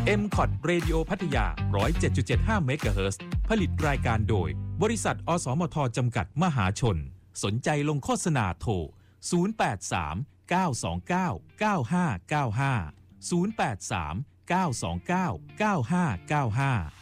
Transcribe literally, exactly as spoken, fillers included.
เอ็ม คอท Radio พัทยา หนึ่งศูนย์เจ็ดจุดเจ็ดห้า เมกะเฮิรตซ์ ผลิตรายการโดยบริษัทอสมทจำกัดมหาชนสนใจลงโฆษณาโทรศูนย์ แปด สาม เก้า สอง เก้า เก้า ห้า เก้า ห้า ศูนย์ แปด สาม เก้า สอง เก้า เก้า ห้า เก้า ห้า